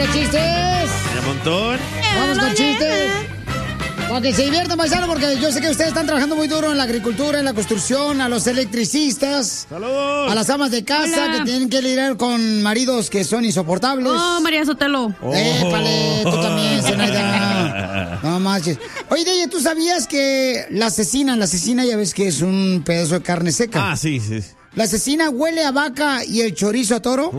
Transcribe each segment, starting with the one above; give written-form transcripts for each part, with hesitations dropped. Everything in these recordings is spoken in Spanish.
los chistes. Un montón. Vamos con chistes. Para que se diviertan, paisano, porque yo sé que ustedes están trabajando muy duro en la agricultura, en la construcción, a los electricistas. ¡Saludos! A las amas de casa. Hola. Que tienen que lidiar con maridos que son insoportables. Oh, María Sotelo. Épale, tú también, Zenaida. No manches. Oye, Deye, ¿tú sabías que la asesina ya ves que es un pedazo de carne seca? Ah, sí, sí. ¿La asesina huele a vaca y el chorizo a toro?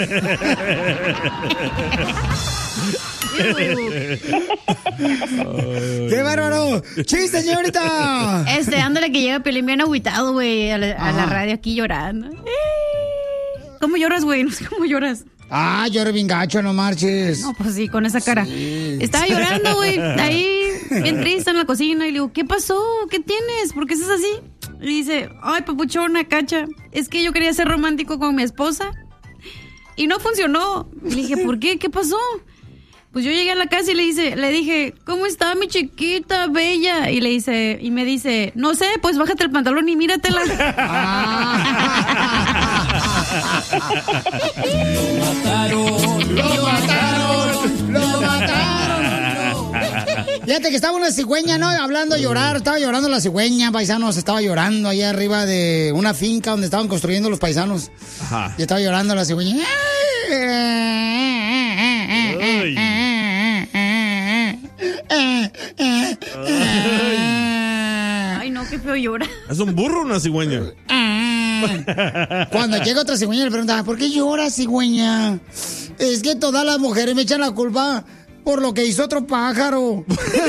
¡Qué bárbaro! ¡Chiste, señorita! Ándale que llega Piolín bien agüitado, güey, a la radio aquí llorando. ¿Cómo lloras, güey? No sé cómo lloras. Ah, lloro bien gacho, no marches. No, pues sí, con esa cara. Sí. Estaba llorando, güey, ahí, bien triste en la cocina. Y le digo, ¿qué pasó? ¿Qué tienes? ¿Por qué estás así? Y dice, ay, papuchona, cacha, es que yo quería ser romántico con mi esposa y no funcionó. Y le dije, ¿por qué? ¿Qué pasó? Pues yo llegué a la casa y le dije, ¿cómo está mi chiquita bella? Y me dice, no sé, pues bájate el pantalón y míratela. ¡Lo mataron! Fíjate que estaba una cigüeña, ¿no? Hablando de llorar, estaba llorando la cigüeña, paisanos, estaba llorando allá arriba de una finca donde estaban construyendo los paisanos. Ajá. Y estaba llorando la cigüeña. Ay, no, qué feo llora. ¿Es un burro o una cigüeña? Cuando llega otra cigüeña le pregunta, ¿por qué lloras, cigüeña? Es que todas las mujeres me echan la culpa por lo que hizo otro pájaro.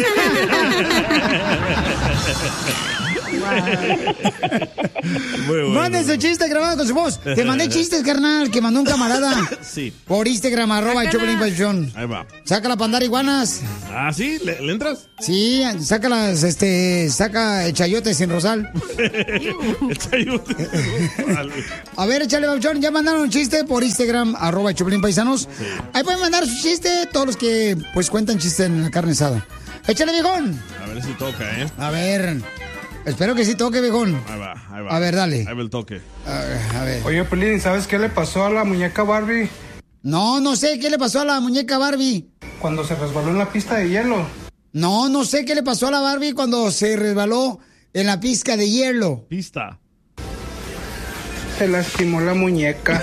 Muy bueno. Manden su chiste grabado con su voz. Te mandé chistes, carnal, que mandó un camarada. Sí. Por Instagram, @Choplin. Ahí va. Saca la pandara iguanas. Ah, ¿sí? ¿Le entras? Sí, sácalas, saca el chayote sin rosal. El chayote. A ver, échale, Babuchón. Ya mandaron un chiste por Instagram, @ChoplinPaisanos. Sí. Ahí pueden mandar su chiste todos los que, pues, cuentan chistes en la carne asada. Échale, viejón. A ver si toca, ¿eh? A ver. Espero que sí toque, viejón. Ahí va. A ver, dale. Ahí va el toque. A ver. Oye, Pelín, ¿sabes qué le pasó a la muñeca Barbie No sé qué le pasó a la muñeca Barbie. cuando se resbaló en la pista de hielo? No sé qué le pasó a la Barbie cuando se resbaló en la pista de hielo. Pista. Se lastimó la muñeca.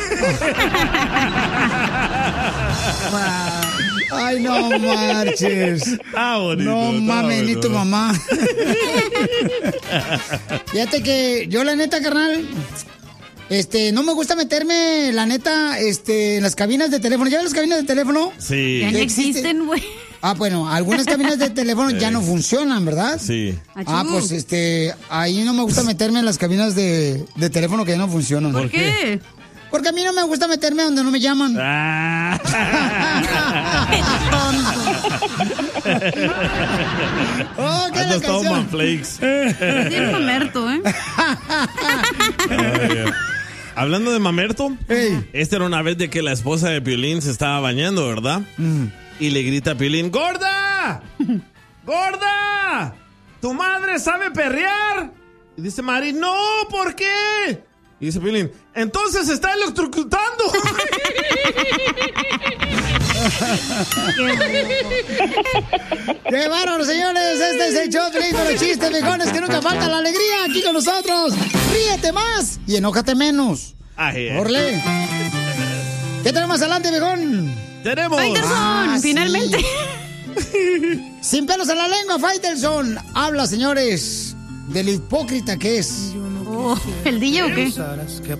Ay, no marches. Ah, bonito. No mames, ni tu mamá. Fíjate que yo, la neta, carnal, no me gusta meterme, la neta, en las cabinas de teléfono. ¿Ya ves las cabinas de teléfono? Sí. Ya no existen, güey. Ah, bueno, algunas cabinas de teléfono ya no funcionan, ¿verdad? Sí. Ah, pues ahí no me gusta meterme en las cabinas de teléfono que ya no funcionan. ¿Por qué? Porque a mí no me gusta meterme donde no me llaman. Ah. Oh, ¿qué es la Andas todo canción? manflakes. Tiene mamerto, ¿eh? Hablando de mamerto, Ey. esta era una vez de que la esposa de Piolín se estaba bañando, ¿verdad? Y le grita a Piolín, ¡Gorda! ¡Gorda! ¿Tu madre sabe perrear? Y dice Mari, no, ¿por qué? Y dice Piolín, entonces se está electrocutando. ¡Qué bárbaro, señores! Este es el show de los chistes, viejones, que nunca falta la alegría aquí con nosotros. Ríete más y enójate menos. Orle. ¿Qué tenemos adelante, viejón? Tenemos. Faitelson, finalmente. Sin pelos en la lengua, Faitelson. Habla, señores, del hipócrita que es. ¿El DJ o qué?